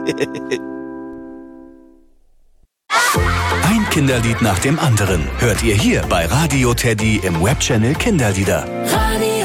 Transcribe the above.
Ein Kinderlied nach dem anderen hört ihr hier bei Radio Teddy im Webchannel Kinderlieder.